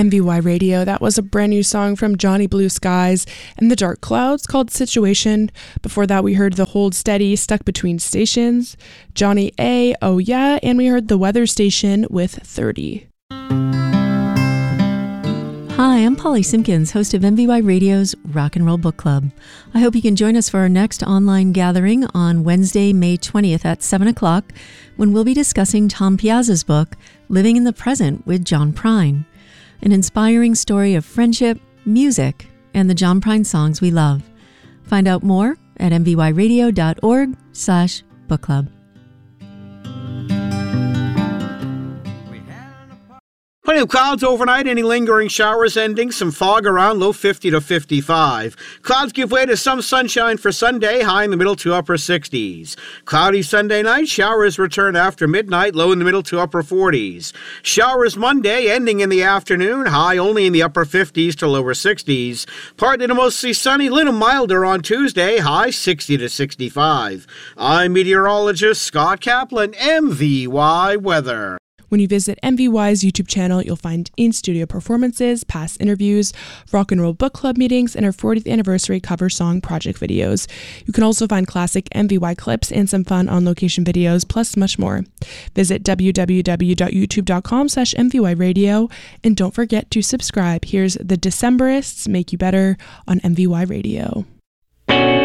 MVY Radio, that was a brand new song from Johnny Blue Skies and the Dark Clouds called Situation. Before that, we heard The Hold Steady, Stuck Between Stations, Johnny A, Oh Yeah, and we heard The Weather Station with 30. Hi, I'm Polly Simpkins, host of MVY Radio's Rock and Roll Book Club. I hope you can join us for our next online gathering on Wednesday, May 20th at 7 o'clock, when we'll be discussing Tom Piazza's book, Living in the Present with John Prine, an inspiring story of friendship, music, and the John Prine songs we love. Find out more at mvyradio.org/book club. Plenty of clouds overnight, any lingering showers ending, some fog around, low 50 to 55. Clouds give way to some sunshine for Sunday, high in the middle to upper 60s. Cloudy Sunday night, showers return after midnight, low in the middle to upper 40s. Showers Monday, ending in the afternoon, high only in the upper 50s to lower 60s. Partly to mostly sunny, little milder on Tuesday, high 60 to 65. I'm meteorologist Scott Kaplan, MVY Weather. When you visit MVY's YouTube channel, you'll find in-studio performances, past interviews, Rock and Roll Book Club meetings, and our 40th anniversary cover song project videos. You can also find classic MVY clips and some fun on-location videos, plus much more. Visit www.youtube.com/MVY Radio, and don't forget to subscribe. Here's The Decemberists Make You Better on MVY Radio.